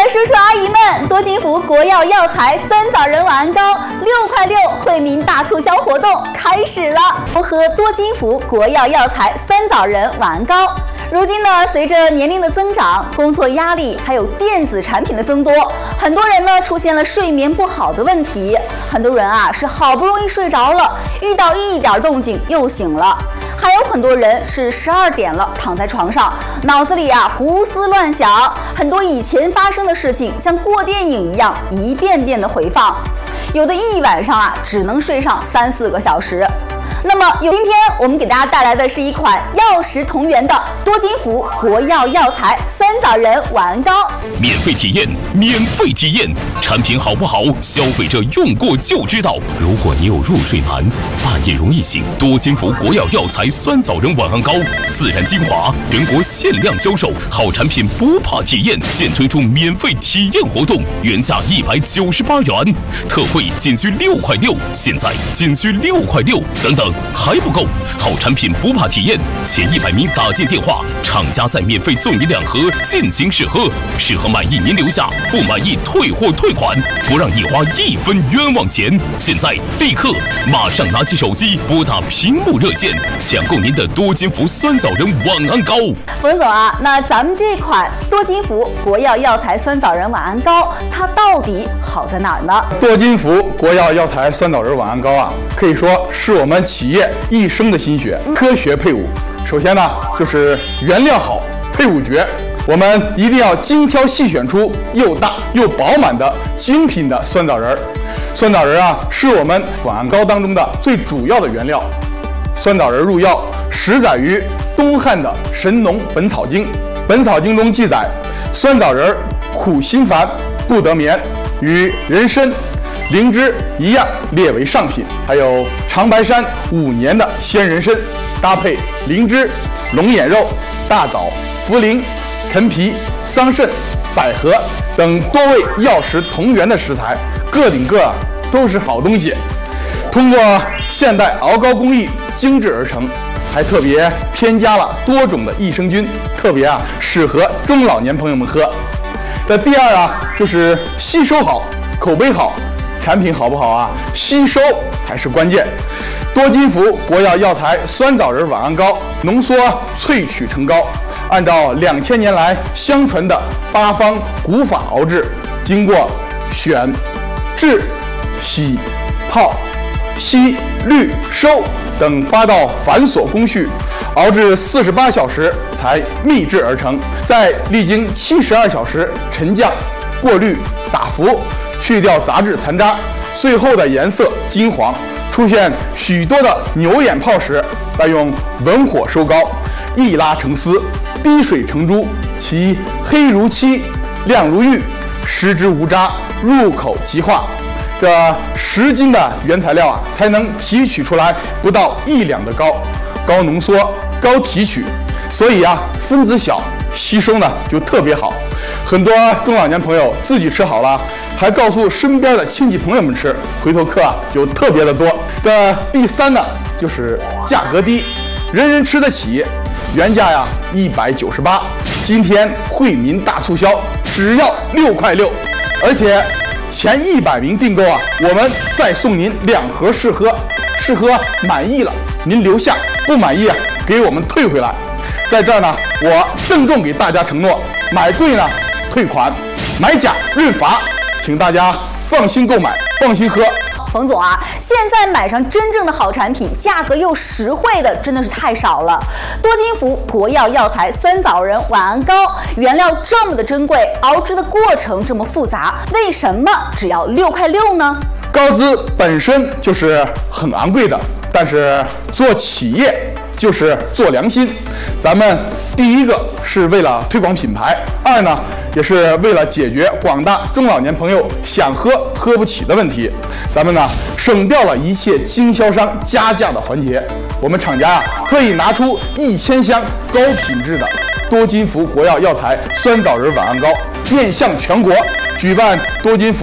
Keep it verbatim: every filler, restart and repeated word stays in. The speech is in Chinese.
叔叔阿姨们，多金福国药药材酸枣仁晚安膏六块六惠民大促销活动开始了！我喝多金福国药药材酸枣仁晚安膏。如今呢，随着年龄的增长，工作压力还有电子产品的增多，很多人呢出现了睡眠不好的问题。很多人啊是好不容易睡着了，遇到一点动静又醒了。还有很多人是十二点了，躺在床上，脑子里啊胡思乱想，很多以前发生的事情像过电影一样一遍遍的回放，有的一晚上啊只能睡上三四个小时。那么，今天我们给大家带来的是一款药食同源的多金福国药药材酸枣仁晚安膏， 免费体验，免费体验，产品好不好，消费者用过就知道。如果你有入睡难、半夜容易醒，多金福国药药材酸枣仁晚安膏，自然精华，全国限量销售，好产品不怕体验，现推出免费体验活动，原价一百九十八元，特惠仅需六块六，现在仅需六块六，等等。还不够，好产品不怕体验，前一百名打进电话，厂家再免费送你两盒进行试喝，试喝满意您留下，不满意退货退款，不让你花一分冤枉钱。现在立刻马上拿起手机拨打屏幕热线，抢购您的多金福酸枣仁晚安膏。 冯总啊，那咱们这款多金福国药药材酸枣仁晚安膏，它到底好在哪儿呢？ 多金福国药药材酸枣仁晚安膏啊，可以说是我们企业一生的心血，科学配伍。首先呢，就是原料好，配伍绝。我们一定要精挑细选出又大又饱满的精品的酸枣仁。酸枣仁啊，是我们晚安膏当中的最主要的原料。酸枣仁入药，始载于东汉的《神农本草经》。《本草经》中记载，酸枣仁苦心烦，不得眠，与人参、灵芝一样列为上品。还有长白山五年的鲜人参，搭配灵芝、龙眼肉、大枣、茯苓、陈皮、桑葚、百合等多味药食同源的食材，个顶个啊都是好东西。通过现代熬膏工艺精制而成，还特别添加了多种的益生菌，特别啊适合中老年朋友们喝。那第二啊，就是吸收好，口碑好。产品好不好啊？吸收才是关键。多金福国药药材酸枣仁晚安膏浓缩萃取成膏，按照两千年来相传的八方古法熬制，经过选、制、洗、泡、吸、滤、收等八道繁琐工序，熬制四十八小时才秘制而成。再历经七十二小时沉降、过滤、打浮，去掉杂质残渣，最后的颜色金黄，出现许多的牛眼泡时，再用文火收膏，一拉成丝，滴水成珠，其黑如漆，亮如玉，食之无渣，入口即化。这十斤的原材料啊，才能提取出来不到一两的膏，高浓缩、高提取，所以啊，分子小，吸收呢就特别好。很多中老年朋友自己吃好了，还告诉身边的亲戚朋友们吃，回头客啊就特别的多。这第三呢，就是价格低，人人吃得起。原价呀一百九十八，今天惠民大促销，只要六块六，而且前一百名订购啊，我们再送您两盒试喝，试喝满意了您留下，不满意啊给我们退回来。在这儿呢，我郑重给大家承诺，买贵呢退款，买假认罚，请大家放心购买，放心喝。 冯总啊，现在买上真正的好产品，价格又实惠的真的是太少了。多金福国药药材酸枣仁晚安膏，原料这么的珍贵，熬制的过程这么复杂，为什么只要六块六呢？ 膏资本身就是很昂贵的，但是做企业就是做良心。咱们第一个是为了推广品牌，二呢也是为了解决广大中老年朋友想喝喝不起的问题。咱们呢省掉了一切经销商加价的环节，我们厂家啊特意拿出一千箱高品质的多金福国药药材酸枣仁晚安膏，面向全国举办多金福